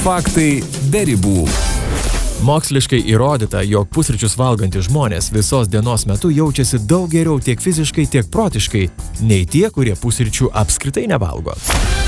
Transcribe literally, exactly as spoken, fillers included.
Faktai be ribų. Moksliškai įrodyta, jog pusryčius valgantys žmonės visos dienos metu jaučiasi daug geriau tiek fiziškai, tiek protiškai, nei tie, kurie pusryčių apskritai nevalgo.